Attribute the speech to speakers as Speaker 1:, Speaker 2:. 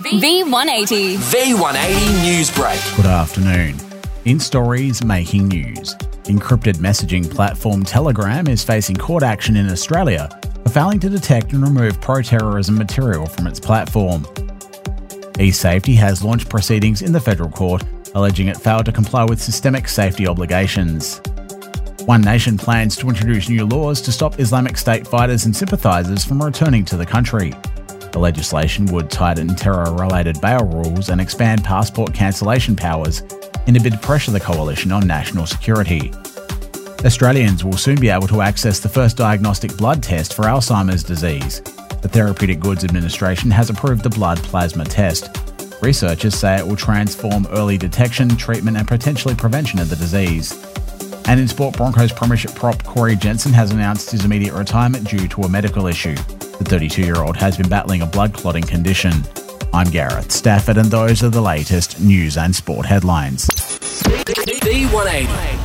Speaker 1: V180.
Speaker 2: V180 News Break.
Speaker 3: Good afternoon. In stories making news, encrypted messaging platform Telegram is facing court action in Australia for failing to detect and remove pro-terrorism material from its platform. eSafety has launched proceedings in the federal court, alleging it failed to comply with systemic safety obligations. One Nation plans to introduce new laws to stop Islamic State fighters and sympathisers from returning to the country. The legislation would tighten terror-related bail rules and expand passport cancellation powers in a bid to pressure the coalition on national security. Australians will soon be able to access the first diagnostic blood test for Alzheimer's disease. The Therapeutic Goods Administration has approved the blood plasma test. Researchers say it will transform early detection, treatment and potentially prevention of the disease. And in sport, Broncos Premiership prop Corey Jensen has announced his immediate retirement due to a medical issue. The 32-year-old has been battling a blood clotting condition. I'm Gareth Stafford and those are the latest news and sport headlines.
Speaker 2: V180.